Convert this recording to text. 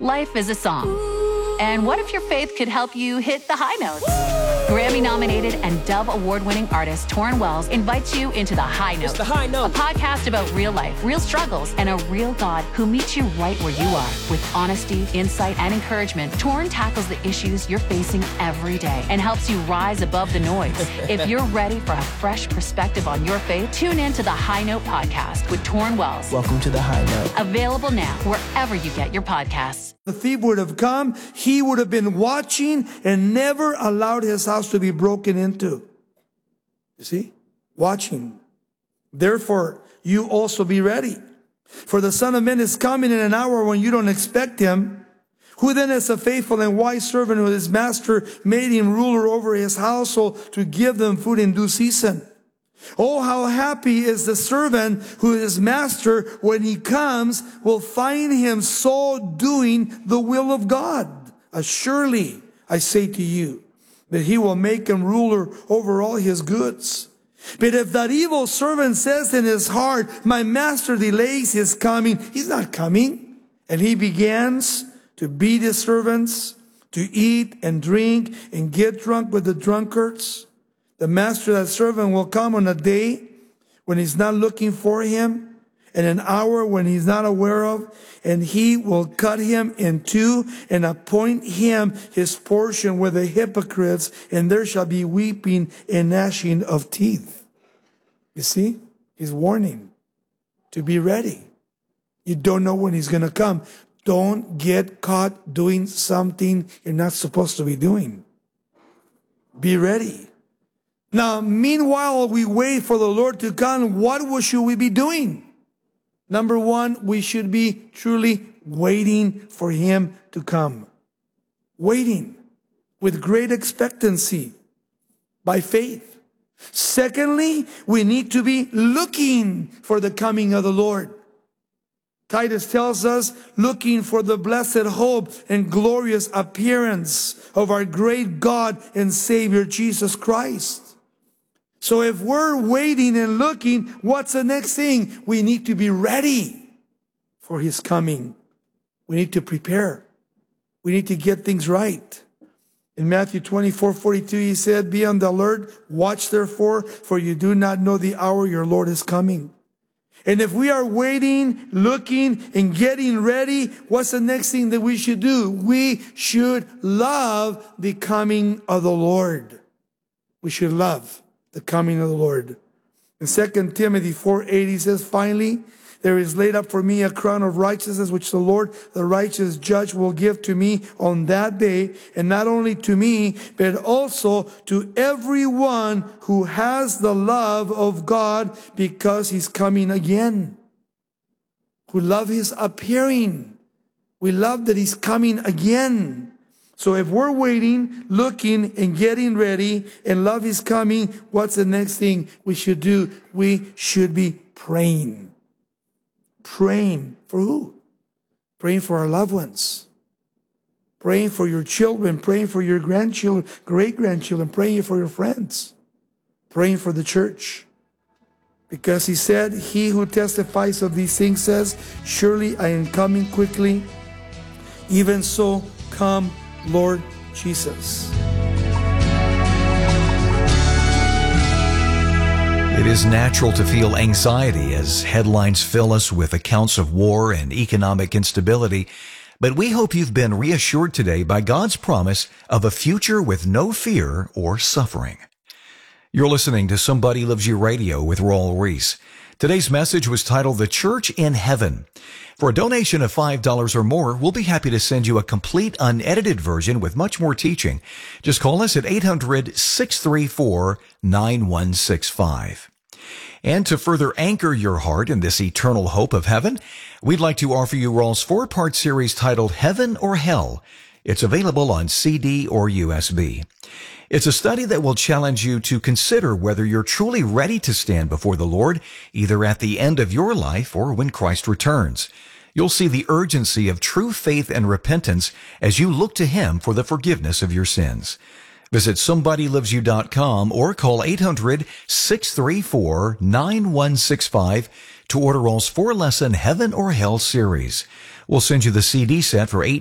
Life is a song. And what if your faith could help you hit the high notes? Grammy-nominated and Dove Award-winning artist Torrin Wells invites you into The High Note. It's The High Note. A podcast about real life, real struggles, and a real God who meets you right where you are. With honesty, insight, and encouragement, Torrin tackles the issues you're facing every day and helps you rise above the noise. If you're ready for a fresh perspective on your faith, tune in to The High Note podcast with Torrin Wells. Welcome to The High Note. Available now wherever you get your podcasts. The thief would have come, he would have been watching and never allowed his house to be broken into. You see? Watching. Therefore, you also be ready. For the Son of Man is coming in an hour when you don't expect him. Who then is a faithful and wise servant who his master made him ruler over his household to give them food in due season? Oh, how happy is the servant who his master, when he comes, will find him so doing the will of God. Surely, I say to you, that he will make him ruler over all his goods. But if that evil servant says in his heart, my master delays his coming, he's not coming. And he begins to beat his servants, to eat and drink and get drunk with the drunkards. The master of that servant will come on a day when he's not looking for him, and an hour when he's not aware of, and he will cut him in two and appoint him his portion with the hypocrites, and there shall be weeping and gnashing of teeth. You see, he's warning to be ready. You don't know when he's going to come. Don't get caught doing something you're not supposed to be doing. Be ready. Now, meanwhile, we wait for the Lord to come. What should we be doing? Number one, we should be truly waiting for him to come. Waiting with great expectancy by faith. Secondly, we need to be looking for the coming of the Lord. Titus tells us, looking for the blessed hope and glorious appearance of our great God and Savior, Jesus Christ. So if we're waiting and looking, what's the next thing? We need to be ready for his coming. We need to prepare. We need to get things right. In Matthew 24:42, he said, be on the alert, watch therefore, for you do not know the hour your Lord is coming. And if we are waiting, looking, and getting ready, what's the next thing that we should do? We should love the coming of the Lord. We should love the coming of the Lord. In 2 Timothy 4:8, he says, finally, there is laid up for me a crown of righteousness, which the Lord, the righteous judge, will give to me on that day, and not only to me, but also to everyone who has the love of God, because he's coming again. Who love his appearing. We love that he's coming again. So if we're waiting, looking, and getting ready, and love is coming, what's the next thing we should do? We should be praying. Praying for who? Praying for our loved ones. Praying for your children. Praying for your grandchildren, great-grandchildren. Praying for your friends. Praying for the church. Because he said, he who testifies of these things says, surely I am coming quickly. Even so, come, Lord Jesus. It is natural to feel anxiety as headlines fill us with accounts of war and economic instability, but we hope you've been reassured today by God's promise of a future with no fear or suffering. You're listening to Somebody Loves You Radio with Raul Ries. Today's message was titled The Church in Heaven. For a donation of $5 or more, we'll be happy to send you a complete unedited version with much more teaching. Just call us at 800-634-9165. And to further anchor your heart in this eternal hope of heaven, we'd like to offer you Raul's 4-part series titled Heaven or Hell. It's available on CD or USB. It's a study that will challenge you to consider whether you're truly ready to stand before the Lord, either at the end of your life or when Christ returns. You'll see the urgency of true faith and repentance as you look to Him for the forgiveness of your sins. Visit SomebodyLovesYou.com or call 800-634-9165 to order Raul's 4-lesson Heaven or Hell series. We'll send you the CD set for